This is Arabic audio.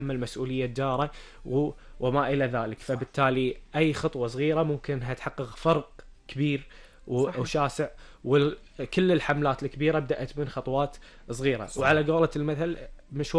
مسؤولية جاره وما إلى ذلك. فبالتالي أي خطوة صغيرة ممكن انها تحقق فرق كبير صحيح. وشاسع. وكل الحملات الكبيرة بدأت من خطوات صغيرة. وعلى صحيح. قولة المثل، مشوار